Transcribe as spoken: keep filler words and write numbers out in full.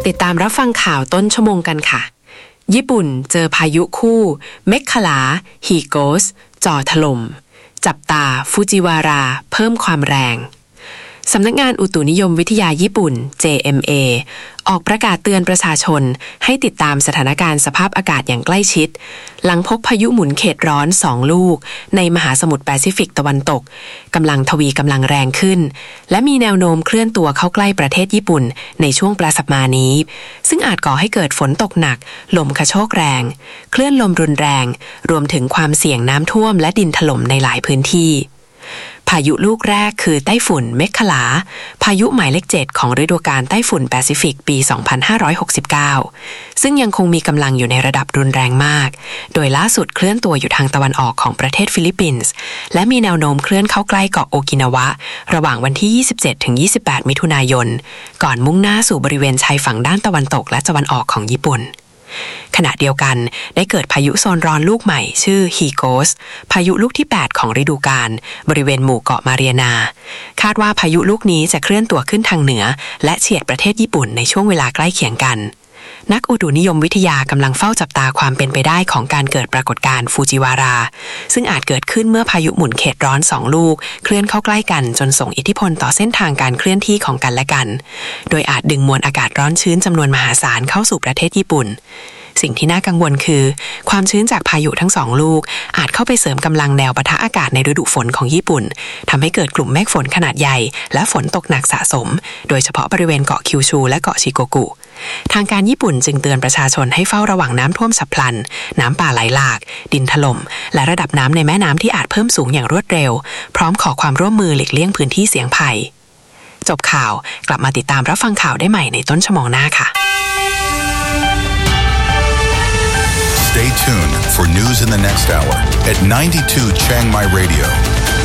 ติดตามรับฟังข่าวต้นชั่วโมงกันค่ะญี่ปุ่นเจอพายุคู่เมคคาลาฮีโกสจ่อถล่มจับตาฟูจิวาราเพิ่มความแรงสำนักงานอุตุนิยมวิทยาญี่ปุ่น เจ เอ็ม เอ ออกประกาศเตือนประชาชนให้ติดตามสถานการณ์สภาพอากาศอย่างใกล้ชิดหลังพบพายุหมุนเขตร้อนสองลูกในมหาสมุทรแปซิฟิกตะวันตกกำลังทวีกำลังแรงขึ้นและมีแนวโน้มเคลื่อนตัวเข้าใกล้ประเทศญี่ปุ่นในช่วงปลายสัปดาห์นี้ซึ่งอาจก่อให้เกิดฝนตกหนักลมกระโชกแรงคลื่นลมรุนแรงรวมถึงความเสี่ยงน้ำท่วมและดินถล่มในหลายพื้นที่พายุลูกแรกคือไต้ฝุ่นเมคคาลาพายุหมายเลขเจ็ดของฤดูกาลไต้ฝุ่นแปซิฟิกปี สองพันห้าร้อยหกสิบเก้า ซึ่งยังคงมีกำลังอยู่ในระดับรุนแรงมากโดยล่าสุดเคลื่อนตัวอยู่ทางตะวันออกของประเทศฟิลิปปินส์และมีแนวโน้มเคลื่อนเข้าใกล้เกาะโอกินาวะระหว่างวันที่ ยี่สิบเจ็ดถึงยี่สิบแปด มิถุนายนก่อนมุ่งหน้าสู่บริเวณชายฝั่งด้านตะวันตกและตะวันออกของญี่ปุ่นขณะเดียวกันได้เกิดพายุโซนร้อนลูกใหม่ชื่อฮีโกสพายุลูกที่แปดของฤดูกาลบริเวณหมู่เกาะมาเรียนาคาดว่าพายุลูกนี้จะเคลื่อนตัวขึ้นทางเหนือและเฉียดประเทศญี่ปุ่นในช่วงเวลาใกล้เคียงกันนักอุตุนิยมวิทยากำลังเฝ้าจับตาความเป็นไปได้ของการเกิดปรากฏการณ์ฟูจิวาราซึ่งอาจเกิดขึ้นเมื่อพายุหมุนเขตร้อนสองลูกเคลื่อนเข้าใกล้กันจนส่งอิทธิพลต่อเส้นทางการเคลื่อนที่ของกันและกันโดยอาจดึงมวลอากาศร้อนชื้นจำนวนมหาศาลเข้าสู่ประเทศญี่ปุ่นสิ่งที่น่ากังวลคือความชื้นจากพายุทั้งสองลูกอาจเข้าไปเสริมกำลังแนวปะทะอากาศในฤดูฝนของญี่ปุ่นทำให้เกิดกลุ่มเมฆฝนขนาดใหญ่และฝนตกหนักสะสมโดยเฉพาะบริเวณเกาะคิวชูและเกาะชิโกกุทางการญี่ปุ่นจึงเตือนประชาชนให้เฝ้าระวังน้ำท่วมฉับพลันน้ำป่าไหลหลากดินถล่มและระดับน้ำในแม่น้ำที่อาจเพิ่มสูงอย่างรวดเร็วพร้อมขอความร่วมมือหลีกเลี่ยงพื้นที่เสี่ยงภัยจบข่าวกลับมาติดตามรับฟังข่าวได้ใหม่ในต้นชั่วโมงหน้าค่ะ Stay tuned for news in the next hour at ninety-two Chiang Mai Radio.